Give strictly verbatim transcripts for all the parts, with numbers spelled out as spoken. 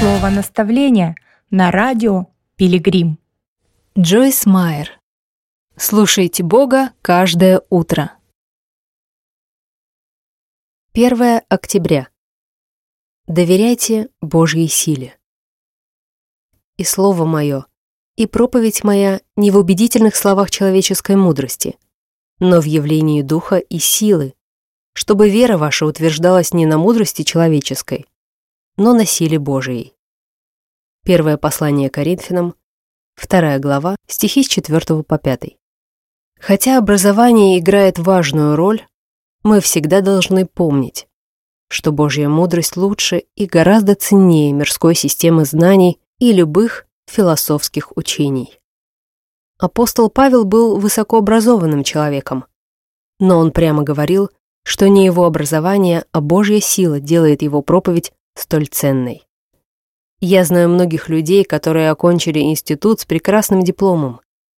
Слово наставления на радио Пилигрим. Джойс Майер. Слушайте Бога каждое утро. первое октября. Доверяйте Божьей силе. И слово мое, и проповедь моя не в убедительных словах человеческой мудрости, но в явлении духа и силы, чтобы вера ваша утверждалась не на мудрости человеческой, но на силе Божией. Первое послание Коринфянам, вторая глава, стихи с четвёртого по пятый. Хотя образование играет важную роль, мы всегда должны помнить, что Божья мудрость лучше и гораздо ценнее мирской системы знаний и любых философских учений. Апостол Павел был высокообразованным человеком, но он прямо говорил, что не его образование, а Божья сила делает его проповедь столь ценной. Я знаю многих людей, которые окончили институт с прекрасным дипломом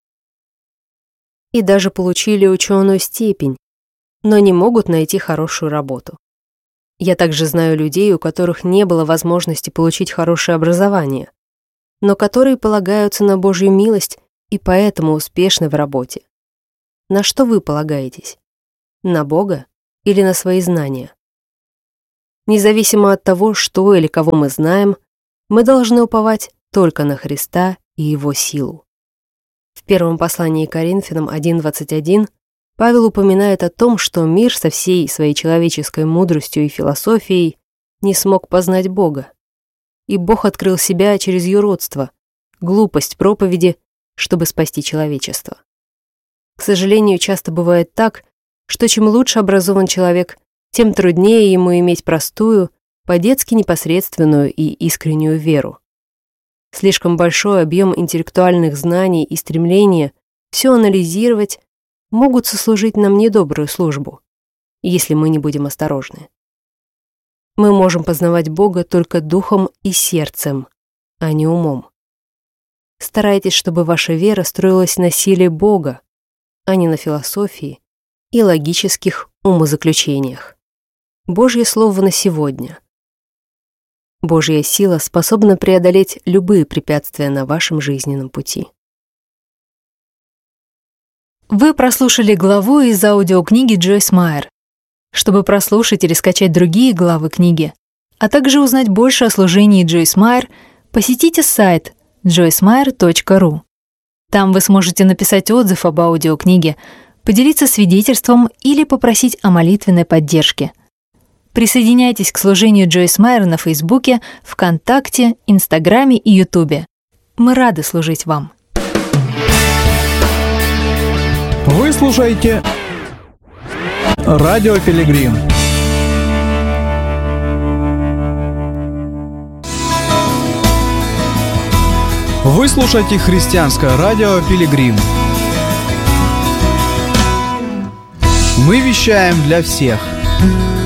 и даже получили ученую степень, но не могут найти хорошую работу. Я также знаю людей, у которых не было возможности получить хорошее образование, но которые полагаются на Божью милость и поэтому успешны в работе. На что вы полагаетесь? На Бога или на свои знания? Независимо от того, что или кого мы знаем, мы должны уповать только на Христа и Его силу. В первом послании Коринфянам один двадцать один Павел упоминает о том, что мир со всей своей человеческой мудростью и философией не смог познать Бога. И Бог открыл себя через юродство, глупость проповеди, чтобы спасти человечество. К сожалению, часто бывает так, что чем лучше образован человек, тем труднее ему иметь простую, по-детски непосредственную и искреннюю веру. Слишком большой объем интеллектуальных знаний и стремления все анализировать могут сослужить нам недобрую службу, если мы не будем осторожны. Мы можем познавать Бога только духом и сердцем, а не умом. Старайтесь, чтобы ваша вера строилась на силе Бога, а не на философии и логических умозаключениях. Божье Слово на сегодня. Божья сила способна преодолеть любые препятствия на вашем жизненном пути. Вы прослушали главу из аудиокниги Джойс Майер. Чтобы прослушать или скачать другие главы книги, а также узнать больше о служении Джойс Майер, посетите сайт джойс майер точка ру. Там вы сможете написать отзыв об аудиокниге, поделиться свидетельством или попросить о молитвенной поддержке. Присоединяйтесь к служению Джойс Майер на Фейсбуке, ВКонтакте, Инстаграме и Ютубе. Мы рады служить вам. Вы слушаете Радио Пилигрим. Вы слушаете христианское радио Пилигрим. Мы вещаем для всех.